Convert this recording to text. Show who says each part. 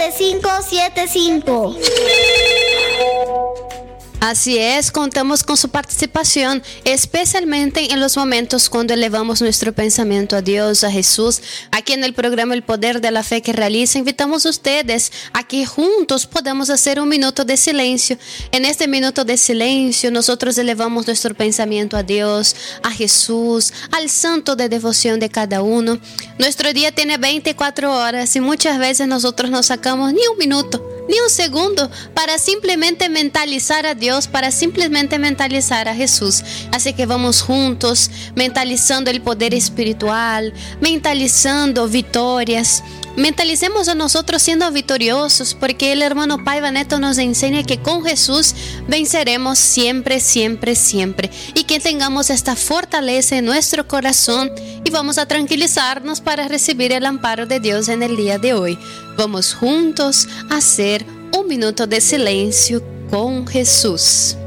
Speaker 1: 575.
Speaker 2: Así es, contamos con su participación, especialmente en los momentos cuando elevamos nuestro pensamiento a Dios, a Jesús. Aquí en el programa El Poder de la Fe que realiza, invitamos a ustedes a que juntos podamos hacer un minuto de silencio. En este minuto de silencio, nosotros elevamos nuestro pensamiento a Dios, a Jesús, al santo de devoción de cada uno. Nuestro día tiene 24 horas y muchas veces nosotros no sacamos ni un minuto, ni un segundo para simplemente mentalizar a Dios, para simplemente mentalizar a Jesús. Así que vamos juntos mentalizando el poder espiritual, mentalizando victorias. Mentalicemos a nosotros siendo victoriosos, porque el hermano Paiva Neto nos enseña que con Jesús venceremos siempre, siempre, siempre, y que tengamos esta fortaleza en nuestro corazón y vamos a tranquilizarnos para recibir el amparo de Dios en el día de hoy. Vamos juntos a hacer un minuto de silencio con Jesús.